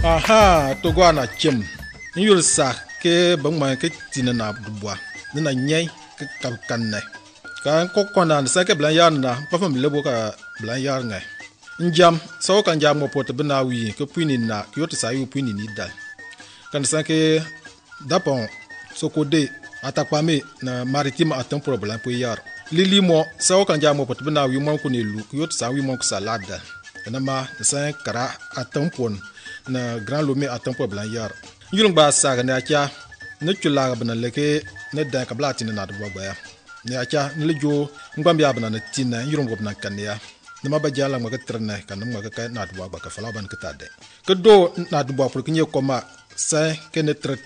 Aha, togo na chem. Nyul sa ke bangma ke tina na dubwa. Na nyai ke kanne. Ka ko kona sa ke blan yar na pa fam lebo ka blan yar ngai. Njam so kan jam mo pot bna wi ke puini na ke yot sa yu puini ni dal. Kan sa ke dapon sokode atakpame na maritime atam problem po yar. Lili mo so kan jam mo pot bna wi mo ko ne lu ke yot sa wi mo ko salada. Na ma sa kara atam pon na grand lomé atam problem yar. Yulung ba sa ga na kya ne chula bna leke ne dan ka blati na do gba ya. Ne acha ne lejo ngbam ya bna na tina yulung go bna kan ya. Nama ba jala ma ka trna ka nama ka na do gba ka fala ban ka tade. Ke do na do ba pour ke nye koma sa ke ne